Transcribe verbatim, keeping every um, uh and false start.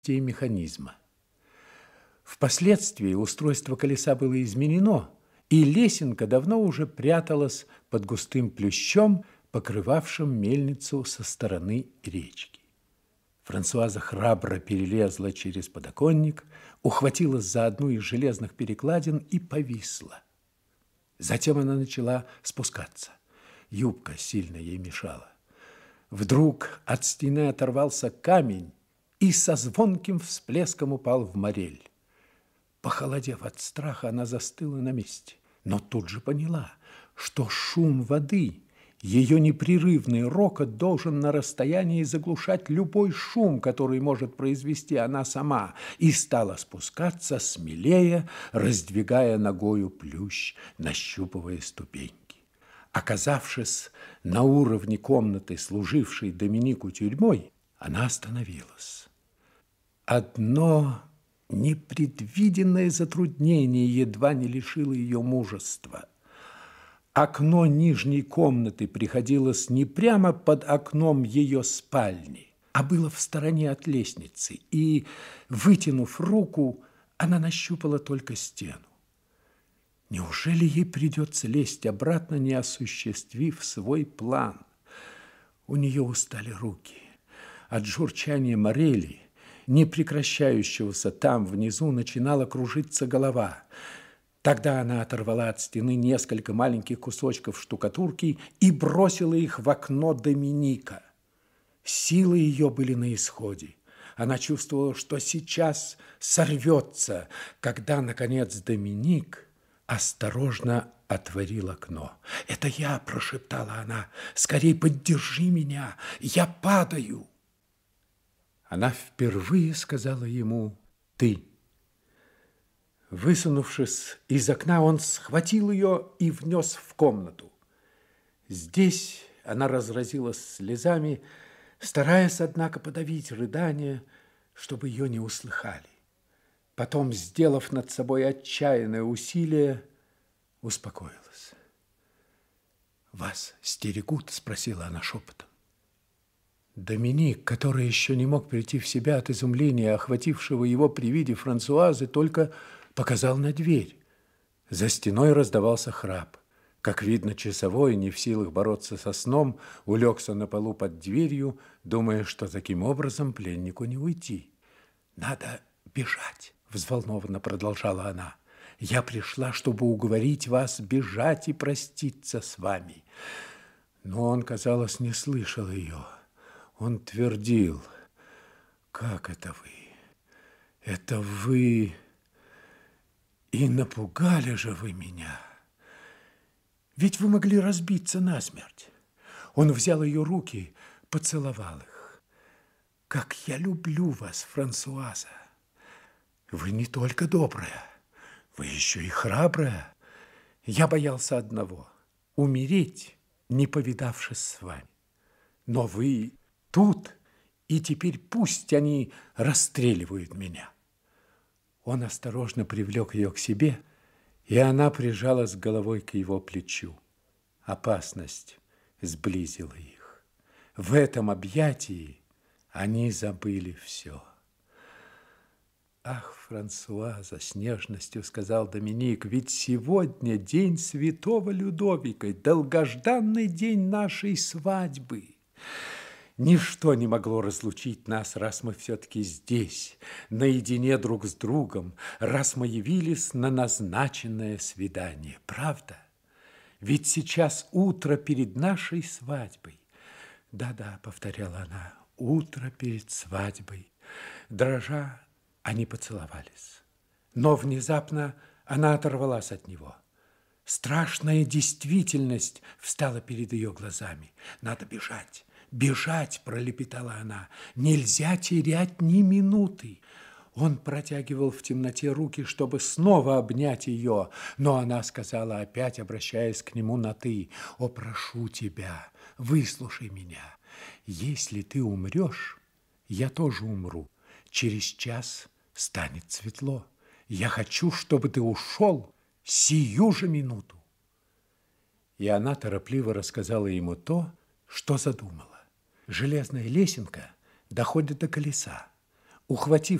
механизма. Впоследствии устройство колеса было изменено, и лесенка давно уже пряталась под густым плющом, покрывавшим мельницу со стороны речки. Франсуаза храбро перелезла через подоконник, ухватилась за одну из железных перекладин и повисла. Затем она начала спускаться. Юбка сильно ей мешала. Вдруг от стены оторвался камень и со звонким всплеском упал в морель. Похолодев от страха, она застыла на месте, но тут же поняла, что шум воды, ее непрерывный рокот должен на расстоянии заглушать любой шум, который может произвести она сама, и стала спускаться смелее, раздвигая ногою плющ, нащупывая ступеньки. Оказавшись на уровне комнаты, служившей Доминику тюрьмой, она остановилась. Одно непредвиденное затруднение едва не лишило ее мужества. Окно нижней комнаты приходилось не прямо под окном ее спальни, а было в стороне от лестницы, и, вытянув руку, она нащупала только стену. Неужели ей придется лезть обратно, не осуществив свой план? У нее устали руки. От журчания морели, не прекращающегося там внизу, начинала кружиться голова. Тогда она оторвала от стены несколько маленьких кусочков штукатурки и бросила их в окно Доминика. Силы ее были на исходе. Она чувствовала, что сейчас сорвется, когда, наконец, Доминик осторожно отворил окно. «Это я!» – прошептала она. «Скорей поддержи меня! Я падаю!» Она впервые сказала ему «ты». Высунувшись из окна, он схватил ее и внес в комнату. Здесь она разразилась слезами, стараясь, однако, подавить рыдания, чтобы ее не услыхали. Потом, сделав над собой отчаянное усилие, успокоилась. «Вас стерегут?» – спросила она шепотом. Доминик, который еще не мог прийти в себя от изумления, охватившего его при виде Франсуазы, только показал на дверь. За стеной раздавался храп. Как видно, часовой, не в силах бороться со сном, улегся на полу под дверью, думая, что таким образом пленнику не уйти. «Надо бежать», – взволнованно продолжала она. «Я пришла, чтобы уговорить вас бежать и проститься с вами». Но он, казалось, не слышал ее. Он твердил: «Как это вы? Это вы... И напугали же вы меня. Ведь вы могли разбиться насмерть». Он взял ее руки, поцеловал их. «Как я люблю вас, Франсуаза! Вы не только добрая, вы еще и храбрая. Я боялся одного – умереть, не повидавшись с вами. Но вы тут, и теперь пусть они расстреливают меня». Он осторожно привлек ее к себе, и она прижалась головой к его плечу. Опасность сблизила их. В этом объятии они забыли все. «Ах, Франсуаза!» – с нежностью сказал Доминик, «ведь сегодня день святого Людовика, долгожданный день нашей свадьбы. Ничто не могло разлучить нас, раз мы все-таки здесь, наедине друг с другом, раз мы явились на назначенное свидание. Правда? Ведь сейчас утро перед нашей свадьбой». «Да-да», – повторяла она, – «утро перед свадьбой». Дрожа, они поцеловались. Но внезапно она оторвалась от него. Страшная действительность встала перед ее глазами. «Надо бежать, бежать!» – пролепетала она. «Нельзя терять ни минуты!» Он протягивал в темноте руки, чтобы снова обнять ее, но она сказала, опять обращаясь к нему на «ты»: «О, прошу тебя, выслушай меня. Если ты умрешь, я тоже умру. Через час станет светло. Я хочу, чтобы ты ушел сию же минуту». И она торопливо рассказала ему то, что задумала. Железная лесенка доходит до колеса. Ухватив